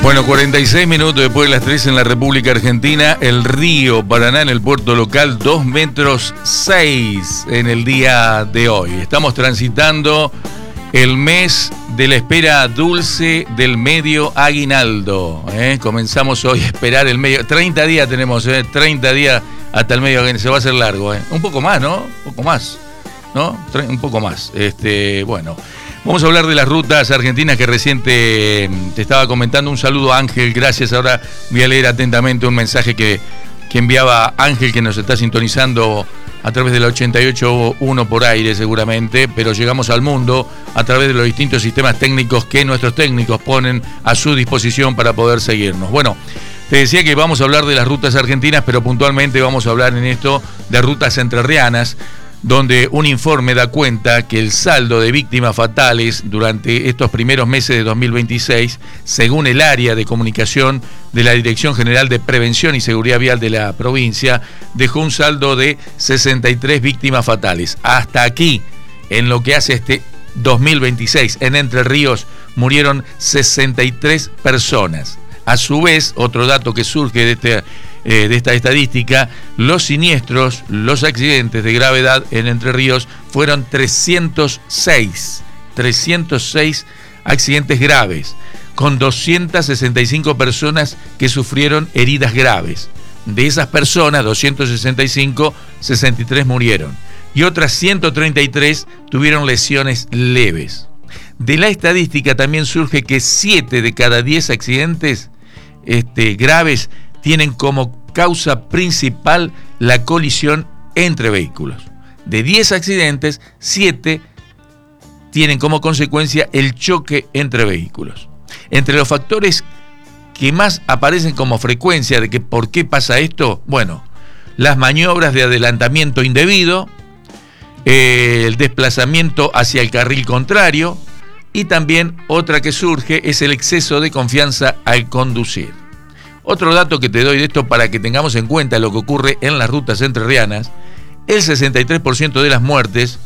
Bueno, 46 minutos después de las 3 en la República Argentina, el río Paraná en el puerto local, 2,6 metros en el día de hoy. Estamos transitando el mes de la espera dulce del medio aguinaldo. Comenzamos hoy a esperar el medio. 30 días tenemos, 30 días hasta el medio aguinaldo. Se va a hacer largo, Un poco más, ¿no? Un poco más, ¿no? Un poco más. Bueno. Vamos a hablar de las rutas argentinas que recién te estaba comentando. Un saludo a Ángel, gracias. Ahora voy a leer atentamente un mensaje que enviaba Ángel, que nos está sintonizando a través de la 88.1 por aire seguramente, pero llegamos al mundo a través de los distintos sistemas técnicos que nuestros técnicos ponen a su disposición para poder seguirnos. Bueno, te decía que vamos a hablar de las rutas argentinas, pero puntualmente vamos a hablar en esto de rutas entrerrianas, donde un informe da cuenta que el saldo de víctimas fatales durante estos primeros meses de 2026, según el área de comunicación de la Dirección General de Prevención y Seguridad Vial de la provincia, dejó un saldo de 63 víctimas fatales. Hasta aquí, en lo que hace este 2026, en Entre Ríos murieron 63 personas. A su vez, otro dato que surge de esta estadística, los siniestros, los accidentes de gravedad en Entre Ríos fueron 306 accidentes graves, con 265 personas que sufrieron heridas graves. De esas personas, 265, 63 murieron y otras 133 tuvieron lesiones leves. De la estadística también surge que 7 de cada 10 accidentes graves tienen como causa principal la colisión entre vehículos. De 10 accidentes, 7 tienen como consecuencia el choque entre vehículos. Entre los factores que más aparecen como frecuencia de que por qué pasa esto, bueno, las maniobras de adelantamiento indebido, el desplazamiento hacia el carril contrario, y también otra que surge es el exceso de confianza al conducir. Otro dato que te doy de esto para que tengamos en cuenta lo que ocurre en las rutas entrerrianas: el 63% de las muertes